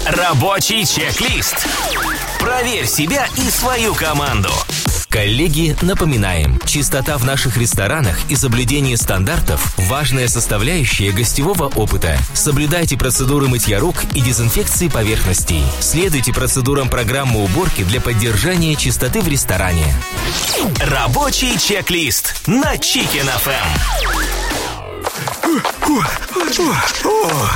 Рабочий чек-лист. Проверь себя и свою команду. Коллеги, напоминаем, чистота в наших ресторанах и соблюдение стандартов – важная составляющая гостевого опыта. Соблюдайте процедуры мытья рук и дезинфекции поверхностей. Следуйте процедурам программы уборки для поддержания чистоты в ресторане. Рабочий чек-лист на Chicken FM.